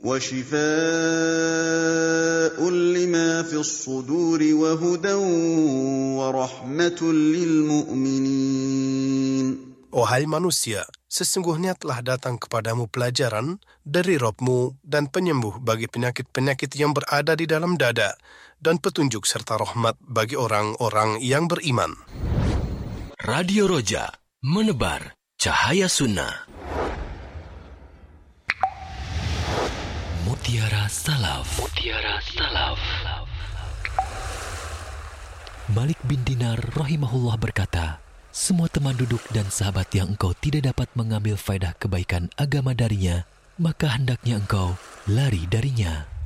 وشفاء لما في الصدور وهدى ورحمة للمؤمنين. Wahai manusia, sesungguhnya telah datang kepadamu pelajaran dari Rabb-Mu dan penyembuh bagi penyakit-penyakit yang berada di dalam dada dan petunjuk serta rahmat bagi orang-orang yang beriman. Radio Roja, menebar cahaya sunnah. Mutiara Salaf. Mutiara Salaf. Malik bin Dinar rahimahullah berkata, semua teman duduk dan sahabat yang engkau tidak dapat mengambil faedah kebaikan agama darinya, maka hendaknya engkau lari darinya.